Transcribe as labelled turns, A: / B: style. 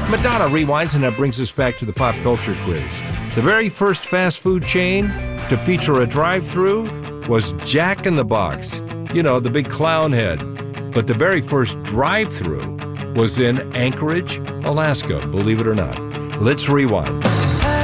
A: Madonna rewinds, and that brings us back to the pop culture quiz. The very first fast food chain to feature a drive-thru was Jack in the Box. You know, the big clown head. But the very first drive-thru was in Anchorage, Alaska, believe it or not. Let's rewind.